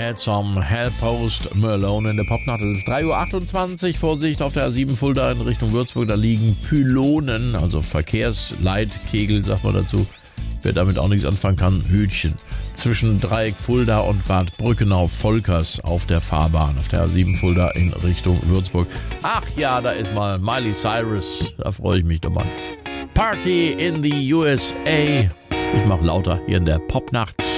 Had some help Post Malone in der Popnacht. Es ist 3:28 Uhr. Vorsicht auf der A7 Fulda in Richtung Würzburg. Da liegen Pylonen, also Verkehrsleitkegel, sagt man dazu. Wer damit auch nichts anfangen kann, Hütchen. Zwischen Dreieck Fulda und Bad Brückenau-Volkers auf der Fahrbahn, auf der A7 Fulda in Richtung Würzburg. Ach ja, da ist mal Miley Cyrus. Da freue ich mich doch mal. Party in the USA. Ich mache lauter hier in der Popnacht.